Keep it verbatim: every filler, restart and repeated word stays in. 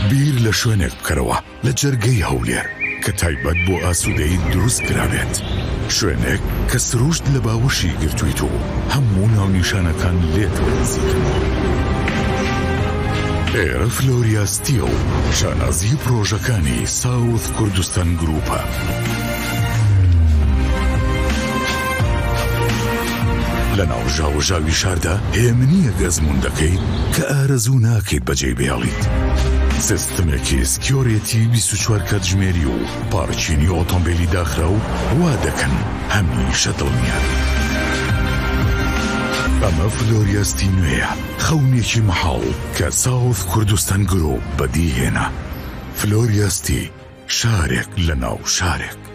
بیر لە شوێنێک بکەرەوە لە جەرگەی هەولێر کە تایبەت بۆ ئاسوودەی دروست کرابێت، شوێنێک کە سروشت لە باوشی گرتوویت و هەموو ناونیشانەکان لێت وەرزیتەوە. ئێرە فلۆریاستیە و شانازی پرۆژەکانی ساوت کوردستان گروپە. لە ناو ژاوەژاوی شاردا هێمنیە گەزموندەکەی کە ئارەزوو ناکەیت بەجێ بێڵیت. سیستمێکی سکیۆرێتی بیست و چوار کاتژمێری و پارچینی ئۆتۆمبیلی داخرا و وا دەکەن هەمیشە دڵنیان. ئەمە فلۆریاستی نوێیە، خەونێکی مەحاڵ کە ساوت کوردستان گرۆپ بەدیهێنا. فلۆریاستی، شارێک لە ناو شارێک.